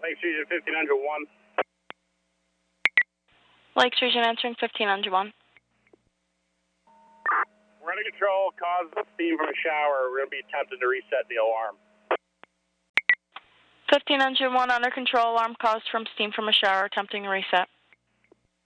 Lakes Region 1501. Lakes Region answering 1501. We're under control, cause of steam from a shower. We're going to be attempting to reset the alarm. 1501 under control, alarm caused from steam from a shower, attempting to reset.